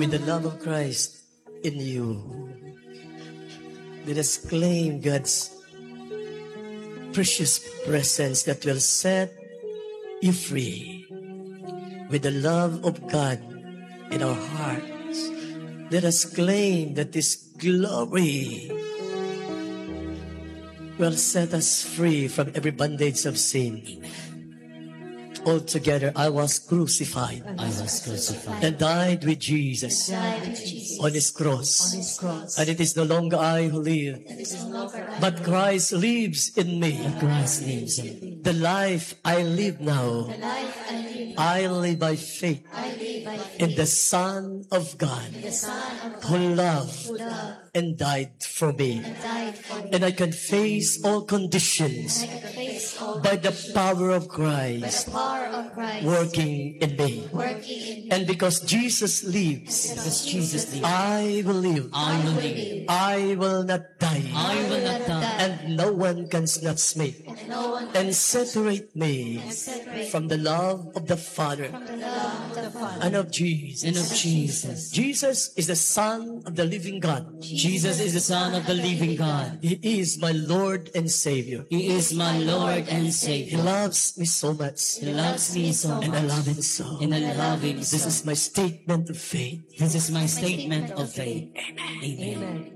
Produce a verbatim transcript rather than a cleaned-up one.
with the love of Christ in you. Let us claim God's precious presence that will set you free. With the love of God in our hearts, let us claim that this glory will set us free from every bondage of sin. Altogether, I was crucified. I was crucified. And died with Jesus, Died with Jesus on his cross. on his cross. And it is no longer I who live, It is no longer I, but Christ lives in me. but Christ lives in me. The life I live now, The life I live, I live by faith I live by faith in the Son of God, in the Son of God, who loved who loved and died for me. and died for me. And I can face all conditions I can face all by the power of by Christ the power of Christ working in me. working in me. And because Jesus lives, Because Jesus lives, I will live. I will live. I will not die. I will not die, And no one can snatch me and no one and separate me can separate from the love of the Father from the love of the Father and of Jesus. and of Jesus. Jesus is the Son of the living God. Jesus is the Son of the living God. He is my Lord and Savior. He is my Lord and He Savior. loves me so much, He loves me so and I much, love Him so. and I love Him This so. is my statement of faith. This is my statement of faith. Amen. Amen.